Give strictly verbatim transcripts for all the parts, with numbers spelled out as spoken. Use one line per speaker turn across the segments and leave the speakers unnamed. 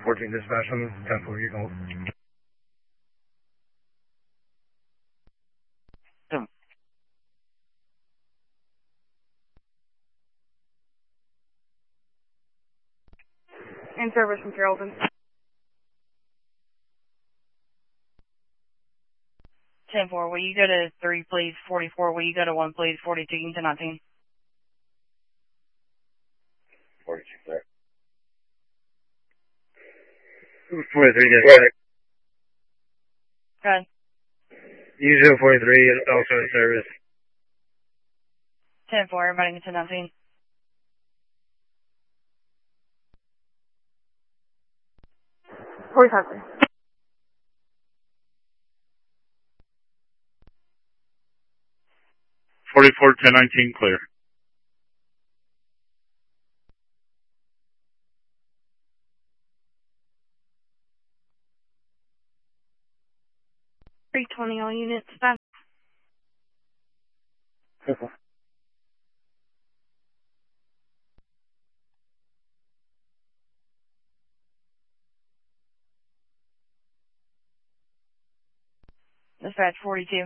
fourteen dispatch on ten four, you go.
In service from Carrollton.
ten four, will you go to three, please? forty-four, will you go to one, please? forty-two to nineteen.
forty-two, there. forty-three, dispatch.
Go ahead.
Usual forty-three, also in service.
ten four, everybody get to nineteen.
forty-five, sir.
forty-four, ten nineteen, clear.
three twenty all units. That's
Dispatch forty-two.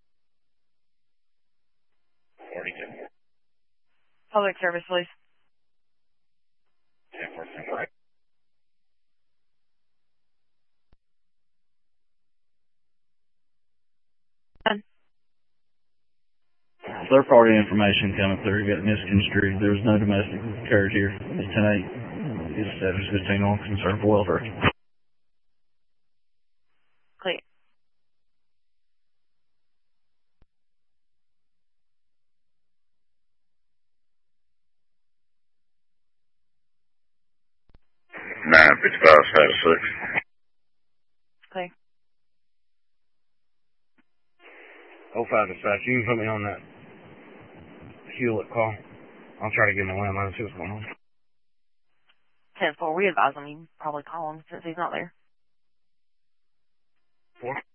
forty-two.
Public service, please.
ten four, ten four.
Third party information coming through, got misconstrued. There was no domestic carriage here. It's ten eight. It's seven fifteen on concern for welfare.
Clear.
nine fifty-five, status six.
Clear.
oh five dispatch, you can put me on that Hewlett call. I'll try to get him a landline and see what's going on.
ten four, we advise him you probably call him since he's not there.
Four.